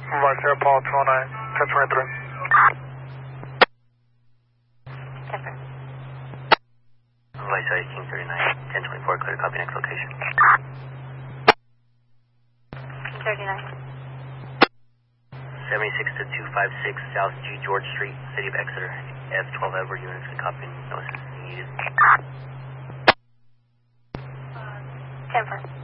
Vice Paul 209, 1023. Confirm. Vice 1839, 1024, clear to copy next location. 39. 76 to 256 South G. George Street, City of Exeter. F12 Edward units can copy, no assistance needed. Confirm.